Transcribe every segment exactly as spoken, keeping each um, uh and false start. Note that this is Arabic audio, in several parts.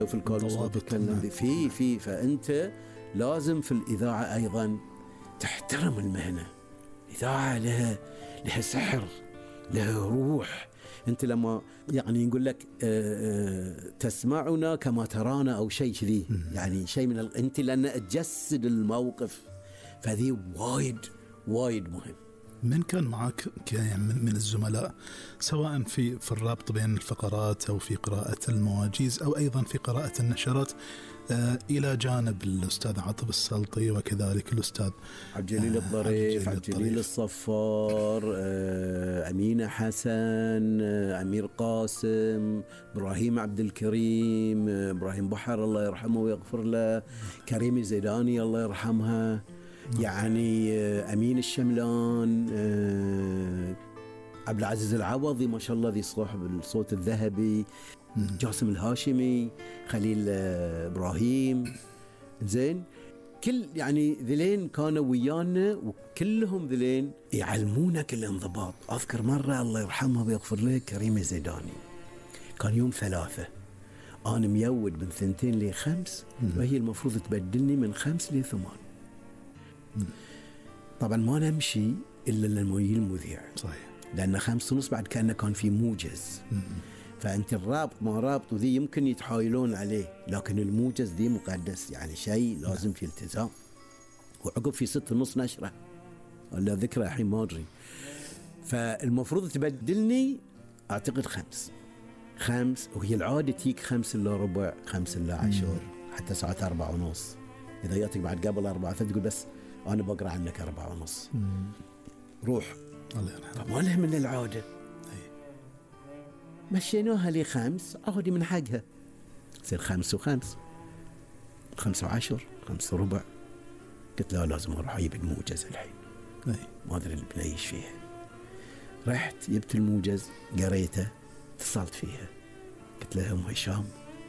وفي الكورس تتكلم في في فأنت لازم في الإذاعة أيضا تحترم المهنة. إذاعة لها لها سحر، لها روح. أنت لما يعني نقول لك تسمعنا كما ترانا أو شيء كذي، يعني شيء من ال... أنت لأن تجسد الموقف، فذي وايد وايد مهم. من كان معك يعني من, من الزملاء سواء في في الربط بين الفقرات أو في قراءة المواجيز أو أيضا في قراءة النشرات، آه إلى جانب الأستاذ عاطف السلطي وكذلك الأستاذ عبد الجليل الظريف، عبد الجليل الصفار، آه أمينة حسن، آه أمير قاسم، إبراهيم عبد الكريم، آه إبراهيم بحر الله يرحمه ويغفر له، كريم زيداني الله يرحمها، يعني أمين الشملان، عبد العزيز العوضي ما شاء الله ذي صاحب الصوت الذهبي، جاسم الهاشمي، خليل إبراهيم، زين كل يعني ذلين كانوا ويانا وكلهم ذلين يعلمونك الانضباط. أذكر مرة الله يرحمها ويغفر له كريمة زيداني، كان يوم ثلاثة أنا ميود من ثنتين لخمس وهي المفروض تبدلني من خمس لثمان. طبعا ما نمشي إلا لما يجي المذيع، صحيح، لأن خمس ونص بعد كأنه كان في موجز. م- فأنت الرابط ما رابط وذي يمكن يتحايلون عليه، لكن الموجز ذي مقدس، يعني شيء لازم في التزام. وعقب في ست ونص نشرة ولا ذكرى الحين ما أدري، فالمفروض تبدلني أعتقد خمس خمس وهي العادة تيك خمس إلا ربع، خمس إلا عشر، حتى ساعة أربعة ونص. إذا ياتك بعد قبل أربعة فتقول بس أنا بقرأ عنك أربعة ونص. مم. روح الله يرحمه. طب ما له من العادة. أي. مشيناها لي خمس، عادي من حقها تصير خمس وخمس، خمس وعشر، خمس وربع. قلت لا لازم أروح أجيب الموجز الحين. أي. ما أدري اللي بنعيش فيها. رحت جبت الموجز قريته، اتصلت فيها قلت لها أم هشام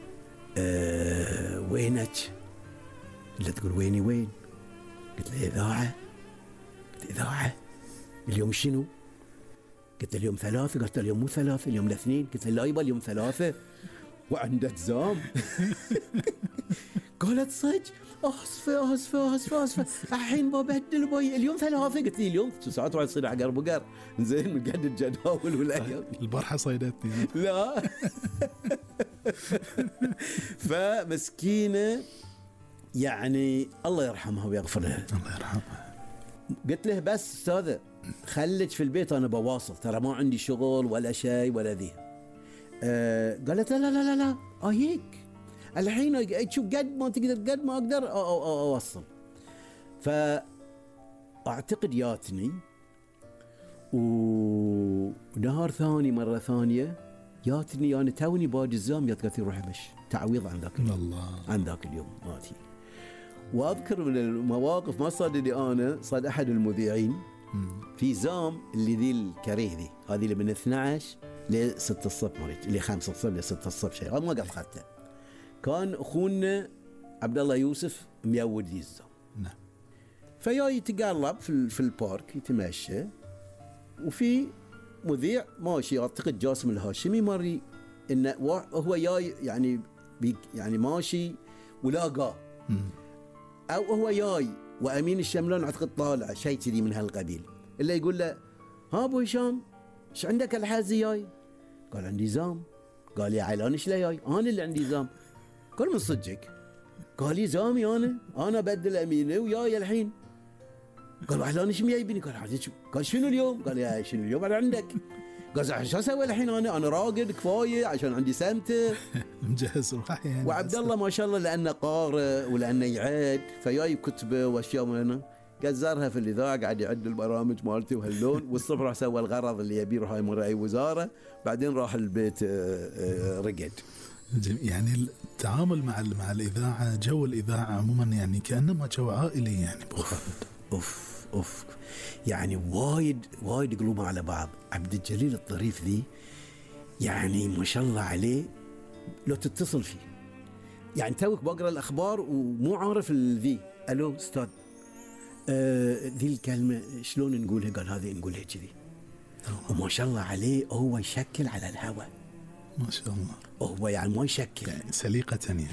أه وينك؟ اللي تقول ويني وين؟ قلت له إذاعة. قلت إذاعة اليوم شنو؟ قلت اليوم ثلاثة. قلت اليوم مو ثلاثة، اليوم الاثنين. قلت لا يبا اليوم ثلاثة وعنده زام. قالت صدق؟ أصفة أصفة أصفة أصفة الحين ببدل باي اليوم ثلاثة. قلت لي اليوم ساعات راح تصير عقر بقر زين من قد الجداول والأيام. البارحة صيدتني لا. فمسكينة يعني الله يرحمها ويغفر لها. الله يرحمها. قلت له بس أستاذة خليك في البيت أنا بواصل، ترى ما عندي شغل ولا شيء ولا ذي. أه قالت لا لا لا لا أهيك الحين شوف قد ما تقدر قد ما أقدر أوصل. فأعتقد ياتني ونهار ثاني مرة ثانية ياتني أنا توني باجي الزام قالت لي روح مش تعويض عن ذاك الله عن ذاك اليوم ماتي. وأذكر من المواقف ما صادني أنا صاد أحد المذيعين في زام اللي ذي الكريه ذي هذه اللي من اثني عشر لستة الصبح مريت اللي خمسة الصبح لستة الصبح شيء ما قد خدته. كان أخونا عبد الله يوسف ميود ذي الزام. نعم. فيا يتقلب في في البارك يتمشى وفي مذيع ماشي أعتقد جاسم الهاشمي مري إنه هو جاي يعني يعني ماشي ولاقاه أو هو جاي وأمين الشملان أعتقد طالع شيء كذي من هالقبيل اللي يقول له ها أبو هشام إيش عندك الحازي جاي؟ قال عندي زام. قال يا عيلان إيش لا جاي؟ أنا اللي عندي زام. قال من صدقك؟ قال لي زامي أنا أنا بدل أمينة وياي الحين. قال عيلان إيش مجايبني؟ قال عادي. قال شنو اليوم؟ قال يا شنو اليوم أنا عندك. قال شو أسوي الحين أنا أنا راقد كفاية عشان عندي سمتة مجهز روحي يعني. وعبد الله ما شاء الله لأنه قارئ ولأنه يعد فياي كتبه وأشياء من هنا قال زارها في الإذاعة قاعد يعد البرامج مالتي وهاللون والصبح راح سوى الغرض اللي يبي راح يمر أي وزارة بعدين راح البيت رقد. يعني التعامل مع مع الإذاعة جو الإذاعة عموما يعني كأنما جو عائلي يعني. أوف أوف أوف يعني وايد وايد قلوبهم على بعض. عبد الجليل الظريف ذي يعني ما شاء الله عليه لو تتصل فيه يعني توك بقرأ الأخبار ومو عارف الذي ألو أستاذ آه ذي الكلمة شلون نقولها؟ قال هذه نقولها كذي. وما شاء الله عليه هو يشكل على الهواء ما شاء الله. وهو يعني ما يشكل يعني سليقة يعني.